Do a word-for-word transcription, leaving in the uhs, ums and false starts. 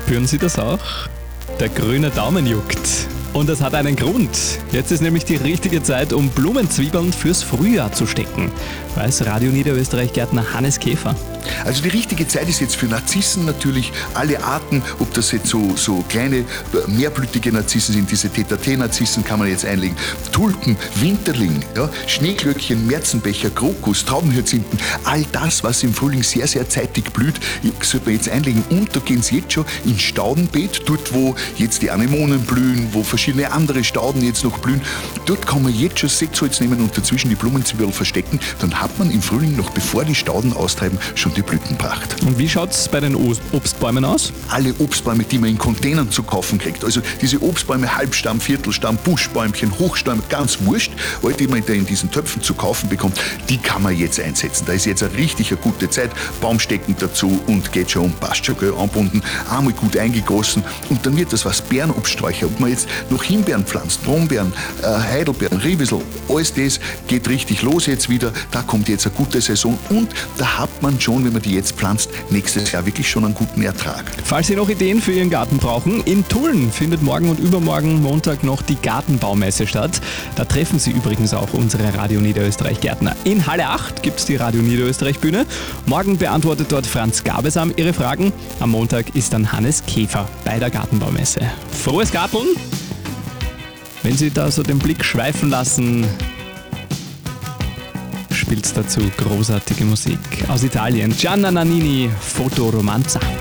Spüren Sie das auch? Der grüne Daumen juckt. Und das hat einen Grund. Jetzt ist nämlich die richtige Zeit, um Blumenzwiebeln fürs Frühjahr zu stecken, weiß Radio Niederösterreich-Gärtner Hannes Käfer. Also die richtige Zeit ist jetzt für Narzissen natürlich, alle Arten, ob das jetzt so, so kleine, mehrblütige Narzissen sind, diese Tete-a-Tete-Narzissen kann man jetzt einlegen, Tulpen, Winterling, ja, Schneeglöckchen, Märzenbecher, Krokus, Traubenhyazinthen, all das, was im Frühling sehr, sehr zeitig blüht, sollte man jetzt einlegen. Und da gehen sie jetzt schon ins Staudenbeet, dort wo jetzt die Anemonen blühen, wo verschiedene andere Stauden jetzt noch blühen, dort kann man jetzt schon Setzholz nehmen und dazwischen die Blumenzwiebeln verstecken, dann hat man im Frühling, noch bevor die Stauden austreiben, schon die Blütenpracht. Und wie schaut es bei den Obstbäumen aus? Alle Obstbäume, die man in Containern zu kaufen kriegt, also diese Obstbäume, Halbstamm, Viertelstamm, Buschbäumchen, Hochstämme, ganz wurscht, all die man da in diesen Töpfen zu kaufen bekommt, die kann man jetzt einsetzen. Da ist jetzt eine richtig eine gute Zeit, Baumstecken dazu und geht schon, passt schon, gell, anbunden, einmal gut eingegossen und dann wird das was Beerenobststräucher. Ob man jetzt noch Himbeeren pflanzt, Brombeeren, äh, Heidelbeeren, Riebissel, alles das geht richtig los jetzt wieder, da kommt jetzt eine gute Saison und da hat man schon, wenn man die jetzt pflanzt, nächstes Jahr wirklich schon einen guten Ertrag. Falls Sie noch Ideen für Ihren Garten brauchen, in Tulln findet morgen und übermorgen Montag noch die Gartenbaumesse statt. Da treffen Sie übrigens auch unsere Radio Niederösterreich-Gärtner. In Halle acht gibt es die Radio Niederösterreich-Bühne. Morgen beantwortet dort Franz Gabesam Ihre Fragen. Am Montag ist dann Hannes Käfer bei der Gartenbaumesse. Frohes Garteln! Wenn Sie da so den Blick schweifen lassen, spielt dazu großartige Musik aus Italien. Gianna Nannini, Fotoromanza.